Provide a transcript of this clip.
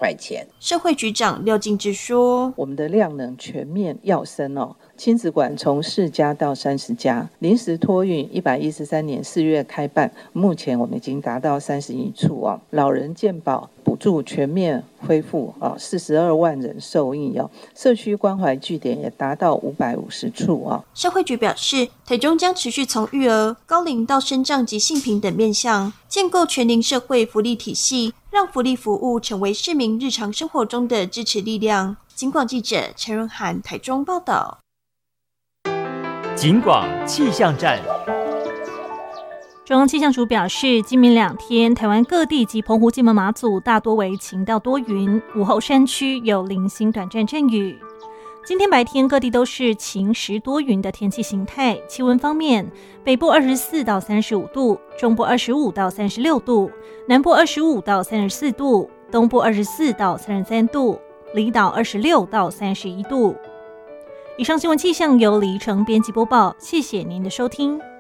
块钱。 社会局长廖敬之说， 我们的量能全面跃升亲子馆从4家到30家，临时托运113年4月开办，目前我们已经达到31处老人健保补助全面恢复42万人受益社区关怀据点也达到550处社会局表示，台中将持续从育儿、高龄到身障及性平等面向，建构全龄社会福利体系，让福利服务成为市民日常生活中的支持力量。警广记者陈润涵台中报道。 警广气象站。 中央气象署表示，今明2天，台湾各地及澎湖、金门、马祖大多为晴到多云，午后山区有零星短暂阵雨。今天白天各地都是晴时多云的天气形态。气温方面，北部24到35度，中部25到36度，南部25到34度，东部24到33度，离岛26到31度。以上新闻气象由李依晨编辑播报，谢谢您的收听。